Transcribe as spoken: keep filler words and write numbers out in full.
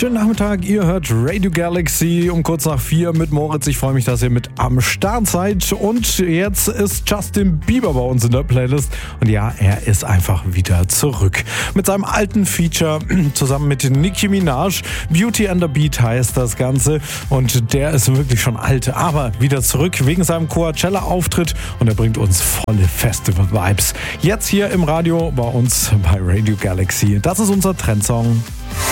Schönen Nachmittag, ihr hört Radio Galaxy um kurz nach vier mit Moritz. Ich freue mich, dass ihr mit am Start seid. Und jetzt ist Justin Bieber bei uns in der Playlist. Und ja, er ist einfach wieder zurück. Mit seinem alten Feature zusammen mit Nicki Minaj. Beauty and the Beat heißt das Ganze. Und der ist wirklich schon alt, aber wieder zurück wegen seinem Coachella-Auftritt. Und er bringt uns volle Festival-Vibes. Jetzt hier im Radio bei uns bei Radio Galaxy. Das ist unser Trendsong.